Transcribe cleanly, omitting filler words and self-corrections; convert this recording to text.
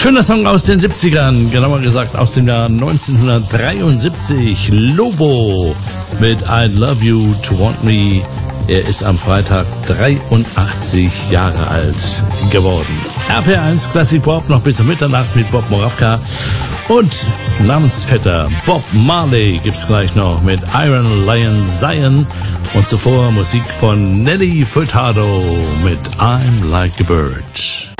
Schöner Song aus den 70ern, genauer gesagt aus dem Jahr 1973. Lobo mit I'd Love You to Want Me. Er ist am Freitag 83 Jahre alt geworden. RPR1 Classic Bob noch bis um Mitternacht mit Bob Moravka. Und Namensvetter Bob Marley gibt's gleich noch mit Iron Lion Zion. Und zuvor Musik von Nelly Furtado mit I'm Like a Bird.